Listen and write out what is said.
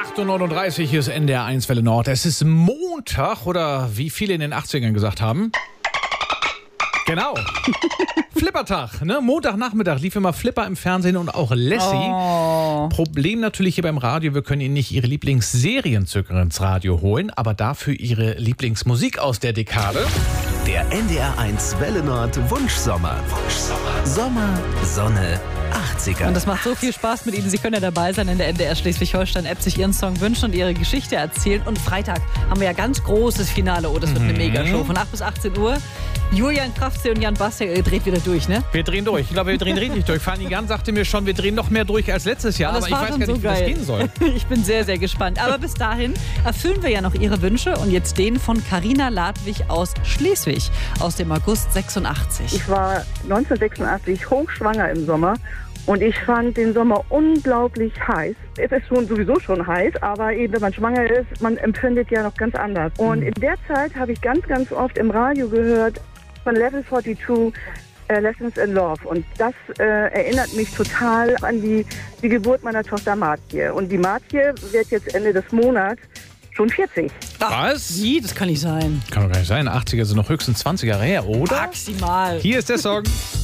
8:39 Uhr, hier ist NDR 1 Welle Nord. Es ist Montag oder wie viele in den 80ern gesagt haben. Genau. Flippertag, ne? Montagnachmittag lief immer Flipper im Fernsehen und auch Lassie. Oh. Problem natürlich hier beim Radio, wir können Ihnen nicht Ihre Lieblingsserienzücker ins Radio holen, aber dafür Ihre Lieblingsmusik aus der Dekade. Der NDR 1 Welle Nord Wunschsommer. Sommer, Sonne, 80er. Und das macht so viel Spaß mit Ihnen. Sie können ja dabei sein in der NDR Schleswig-Holstein-App, sich Ihren Song wünschen und Ihre Geschichte erzählen. Und Freitag haben wir ja ganz großes Finale. Oh, das wird eine Megashow. Von 8 bis 18 Uhr. Julian Kraftsee und Jan Bastiak, ihr dreht wieder durch, ne? Wir drehen durch. Ich glaube, wir drehen richtig durch. Fanny Jan sagte mir schon, wir drehen noch mehr durch als letztes Jahr. Aber ich weiß gar nicht, wie das gehen soll. Ich bin sehr, sehr gespannt. Aber bis dahin erfüllen wir ja noch Ihre Wünsche. Und jetzt den von Carina Ladwig aus Schleswig, aus dem August 86. Ich war 1986 hochschwanger im Sommer. Und ich fand den Sommer unglaublich heiß. Es ist sowieso schon heiß, aber eben, wenn man schwanger ist, man empfindet ja noch ganz anders. Und in der Zeit habe ich ganz, ganz oft im Radio gehört von Level 42 Lessons in Love. Und das erinnert mich total an die Geburt meiner Tochter Martje. Und die Martje wird jetzt Ende des Monats schon 40. Was? Wie? Das kann nicht sein. Kann doch gar nicht sein. 80er sind noch höchstens 20 Jahre her, oder? Maximal. Hier ist der Song.